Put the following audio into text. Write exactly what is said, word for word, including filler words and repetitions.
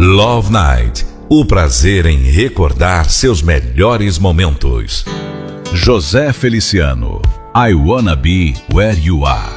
Love Night, o prazer em recordar seus melhores momentos. José Feliciano, I Wanna Be Where You Are.